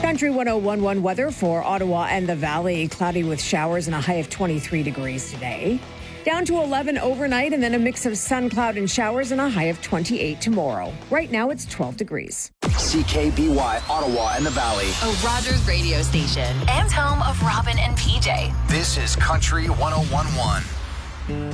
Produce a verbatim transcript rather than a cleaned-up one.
Country one oh one point one weather for Ottawa and the Valley. Cloudy with showers and a high of twenty-three degrees today. Down to eleven overnight and then a mix of sun, cloud, and showers and a high of twenty-eight tomorrow. Right now it's twelve degrees. C K B Y, Ottawa and the Valley. A Rogers radio station and home of Robin and P J. This is Country one oh one point one.